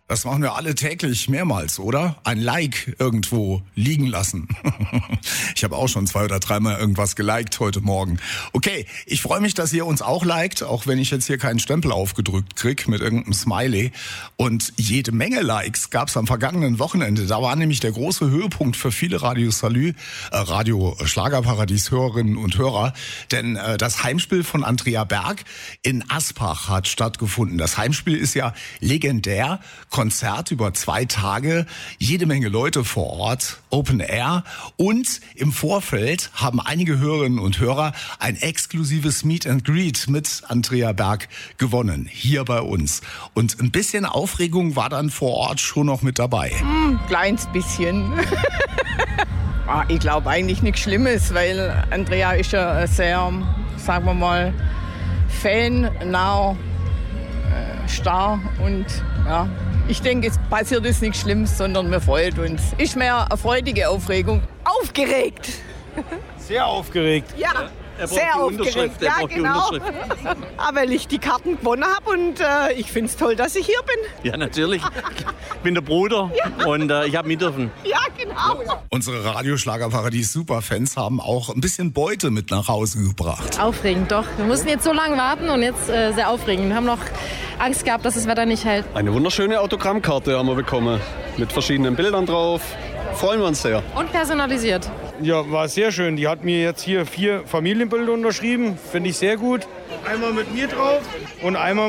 Das machen wir alle täglich mehrmals, oder? Ein Like irgendwo liegen lassen. Ich habe auch schon 2 oder 3 Mal irgendwas geliked heute Morgen. Okay, ich freue mich, dass ihr uns auch liked, auch wenn ich jetzt hier keinen Stempel aufgedrückt krieg mit irgendeinem Smiley. Und jede Menge Likes gab's am vergangenen Wochenende. Da war nämlich der große Höhepunkt für viele Radio Schlagerparadies-Hörerinnen und Hörer. Denn das Heimspiel von Andrea Berg in Aspach hat stattgefunden. Das Heimspiel ist ja legendär. Konzert über 2 Tage, jede Menge Leute vor Ort, Open Air, und im Vorfeld haben einige Hörerinnen und Hörer ein exklusives Meet and Greet mit Andrea Berg gewonnen, hier bei uns. Und ein bisschen Aufregung war dann vor Ort schon noch mit dabei. Kleines bisschen. Ich glaube eigentlich nichts Schlimmes, weil Andrea ist ja sehr, sagen wir mal, fan-nah, starr und ja. Ich denke, es passiert ist nichts Schlimmes, sondern wir freuen uns. Ist mehr eine freudige Aufregung. Aufgeregt! Sehr aufgeregt. Ja, sehr aufgeregt. Ja, genau. Weil ich die Karten gewonnen habe und ich finde es toll, dass ich hier bin. Ja, natürlich. Ich bin der Bruder und ich habe mit dürfen. Ja, genau. Unsere Radioschlagerparadies-Superfans haben auch ein bisschen Beute mit nach Hause gebracht. Aufregend, doch. Wir mussten jetzt so lange warten und jetzt sehr aufregend. Wir haben noch Angst gehabt, dass das Wetter nicht hält. Eine wunderschöne Autogrammkarte haben wir bekommen. Mit verschiedenen Bildern drauf. Freuen wir uns sehr. Und personalisiert. Ja, war sehr schön. Die hat mir jetzt hier 4 Familienbilder unterschrieben. Finde ich sehr gut. Einmal mit mir drauf und einmal